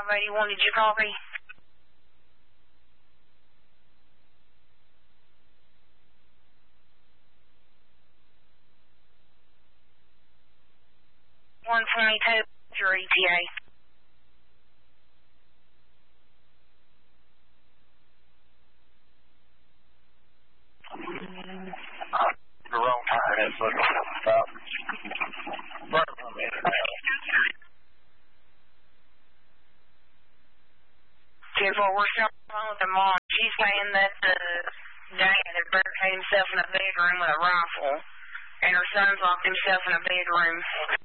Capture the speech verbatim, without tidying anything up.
five eighty-one, did you copy? one twenty-two, your E T A. The wrong tire is looking up. ten four, we're still on with the mom. She's saying that the dad had barricaded himself in a bedroom with a rifle, and her son's locked himself in a bedroom.